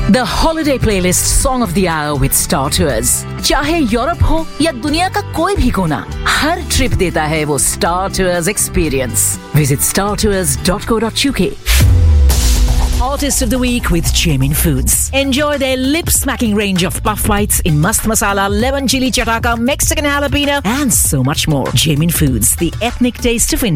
The holiday playlist song of the hour with Star Tours. चाहे Europe हो या दुनिया का कोई भी कोना, हर ट्रिप देता है वो Star Tours experience. Visit startours.co.uk. Artist of the Week with Jamin Foods. Enjoy their lip-smacking range of puff bites in mast masala, lemon chili chataka, Mexican jalapeno, and so much more. Jamin Foods, the ethnic taste of India.